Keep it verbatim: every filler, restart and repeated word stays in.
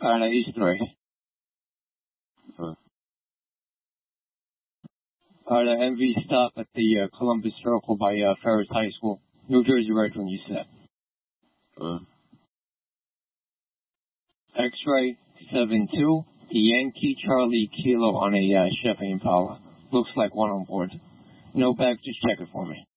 Uh, no, he's three. Uh, Uh, the M V stop at the uh, Columbus Circle by uh, Ferris High School. New Jersey right when you said. uh, X-ray seven two, the Yankee Charlie Kilo on a uh, Chevy Impala. Looks like one on board. No bag, just check it for me.